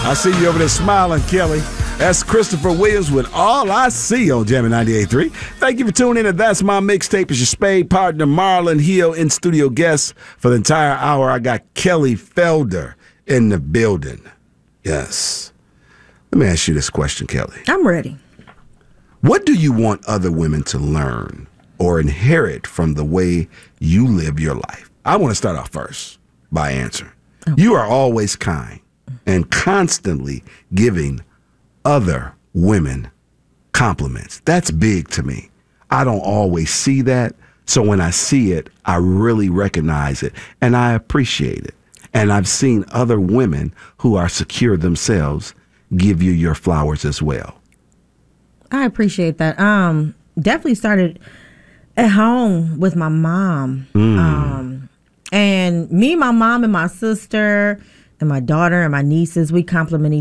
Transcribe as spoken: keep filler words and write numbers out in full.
I see you over there smiling, Kelly. That's Christopher Williams with All I See on Jammin' ninety-eight point three. Thank you for tuning in to That's My Mixtape. It's your Spade partner, Marlon Hill, in studio guest for the entire hour. I got Kelly Felder in the building. Yes. Let me ask you this question, Kelly. I'm ready. What do you want other women to learn or inherit from the way you live your life? I want to start off first by answering. Okay. You are always kind and constantly giving other women compliments. That's big to me. I don't always see that. So when I see it, I really recognize it and I appreciate it. And I've seen other women who are secure themselves give you your flowers as well. I appreciate that. Um, definitely started at home with my mom. Mm. Um, and me, my mom, and my sister, and my daughter, and my nieces, we compliment each